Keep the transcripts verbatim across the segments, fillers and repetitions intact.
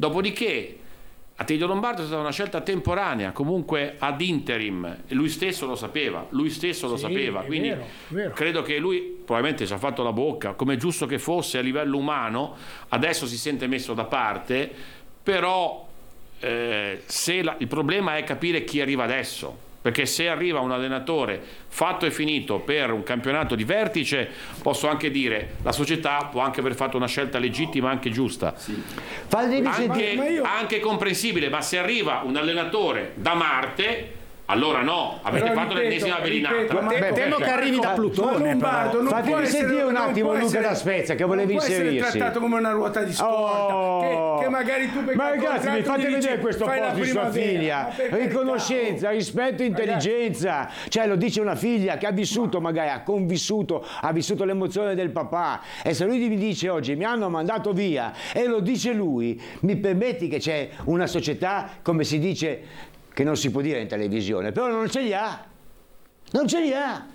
Dopodiché Attilio Lombardo è stata una scelta temporanea, comunque ad interim, e lui stesso lo sapeva, lui stesso lo Sì, sapeva, è quindi vero, è vero. credo che lui probabilmente ci ha fatto la bocca, come è giusto che fosse a livello umano, adesso si sente messo da parte, però eh, se la, il problema è capire chi arriva adesso, perché se arriva un allenatore fatto e finito per un campionato di vertice, posso anche dire la società può anche aver fatto una scelta legittima, anche giusta, Sì. anche, ma io- anche comprensibile, ma se arriva un allenatore da Marte, allora no, avete Però fatto ripeto, l'ennesima velinata. ripeto, ma- Beh, temo che arrivi da Plutone. Ma Lombardo non Fatemi può essere- sentire un non attimo può Luca essere- da Spezia, che voleva non può essere inserirsi. trattato come una ruota di scorta, Oh. che, che magari tu per Ma ragazzi, mi contratto fate gli dici, vedere questo fai la posto di sua primavera. figlia. Ma per carità, Riconoscenza, oh. rispetto e intelligenza. Cioè, lo dice una figlia che ha vissuto, magari ha convissuto, ha vissuto l'emozione del papà. E se lui mi dice oggi mi hanno mandato via, e lo dice lui, mi permetti che c'è una società, come si dice, che non si può dire in televisione, però non ce li ha. Non ce li ha.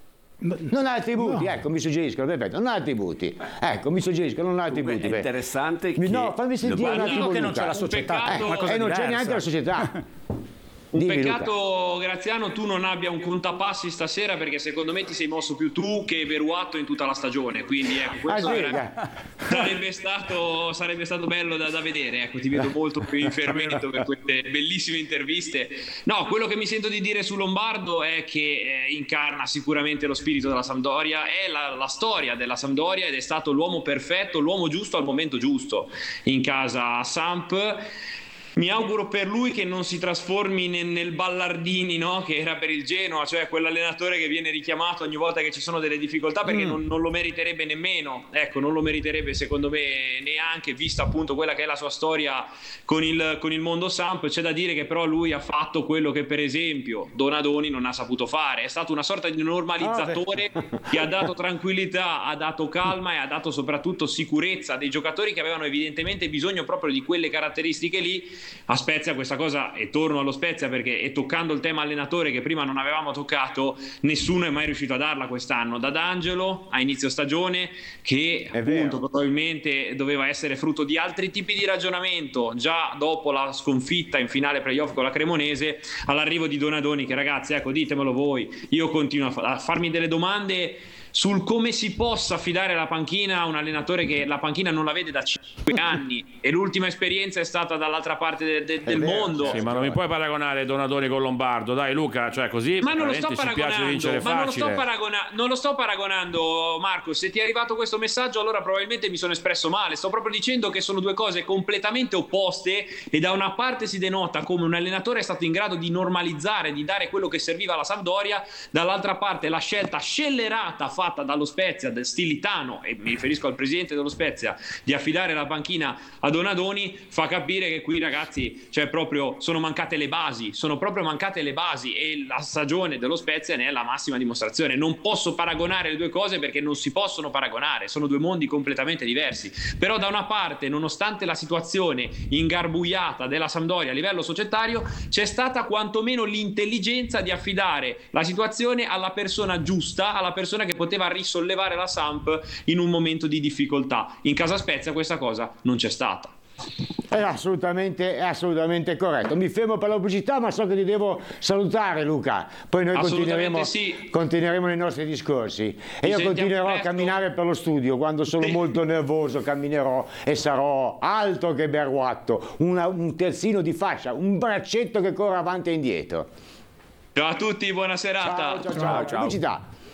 Non ha attributi, No. ecco, mi suggeriscono, perfetto, non ha attributi. Ecco, mi suggeriscono, non ha attributi. È beh. interessante che No, fammi sentire un Lombardi- attimo che non Luca. c'è la società, peccato- è qualcosa E di non c'è diverso. neanche la società. Un Dimmi, Luca. peccato, Graziano, tu non abbia un contapassi stasera, perché secondo me ti sei mosso più tu che Veruatto in tutta la stagione, quindi ecco, questo Ah, sì, era- sarebbe, stato, sarebbe stato bello da, da vedere, ecco, ti vedo molto più in fermento per queste bellissime interviste. No, quello che mi sento di dire su Lombardo è che eh, incarna sicuramente lo spirito della Sampdoria, è la, la storia della Sampdoria, ed è stato l'uomo perfetto, l'uomo giusto al momento giusto in casa Samp. Mi auguro per lui che non si trasformi nel, nel Ballardini, no? Che era per il Genoa, cioè quell'allenatore che viene richiamato ogni volta che ci sono delle difficoltà, perché Mm. non, non lo meriterebbe nemmeno, ecco, non lo meriterebbe secondo me neanche, vista appunto quella che è la sua storia con il, con il mondo Samp. C'è da dire che però lui ha fatto quello che per esempio Donadoni non ha saputo fare, è stato una sorta di normalizzatore che ha dato tranquillità, ha dato calma e ha dato soprattutto sicurezza a dei giocatori che avevano evidentemente bisogno proprio di quelle caratteristiche lì. A Spezia questa cosa, e torno allo Spezia perché, e toccando il tema allenatore che prima non avevamo toccato, nessuno è mai riuscito a darla quest'anno, da D'Angelo a inizio stagione, che È appunto vero. probabilmente doveva essere frutto di altri tipi di ragionamento già dopo la sconfitta in finale playoff con la Cremonese, all'arrivo di Donadoni, che ragazzi, ecco, ditemelo voi, io continuo a, fa- a farmi delle domande sul come si possa affidare la panchina a un allenatore che la panchina non la vede da cinque anni, e l'ultima esperienza è stata dall'altra parte de- de- del vero, mondo. Sì, ma non mi puoi paragonare Donadoni con Lombardo, dai Luca, cioè così Ma non lo sto veramente ci piace vincere paragonando, ma non lo, sto facile. paragona- non lo sto paragonando, Marco. Se ti è arrivato questo messaggio, allora probabilmente mi sono espresso male. Sto proprio dicendo che sono due cose completamente opposte, e da una parte si denota come un allenatore è stato in grado di normalizzare, di dare quello che serviva alla Sampdoria, dall'altra parte la scelta scellerata fatta dallo Spezia, del Stilitano, e mi riferisco al presidente dello Spezia, di affidare la panchina a Donadoni, fa capire che qui, ragazzi, cioè proprio sono mancate le basi, sono proprio mancate le basi, e la stagione dello Spezia ne è la massima dimostrazione. Non posso paragonare le due cose perché non si possono paragonare, sono due mondi completamente diversi. Però da una parte, nonostante la situazione ingarbugliata della Sampdoria a livello societario, c'è stata quantomeno l'intelligenza di affidare la situazione alla persona giusta, alla persona che poteva risollevare la Samp in un momento di difficoltà. In casa Spezia questa cosa non c'è stata. È assolutamente, è assolutamente corretto. Mi fermo per la pubblicità, ma so che ti devo salutare, Luca. Poi noi continueremo, sì. continueremo nei nostri discorsi. E Ci io sentiamo continuerò a presto. camminare per lo studio. Quando sono Sì. molto nervoso camminerò e sarò alto che Beruatto, una- un terzino di fascia, un braccetto che corre avanti e indietro. Ciao a tutti, buona serata. Ciao, ciao, ciao. ciao. Pubblicità.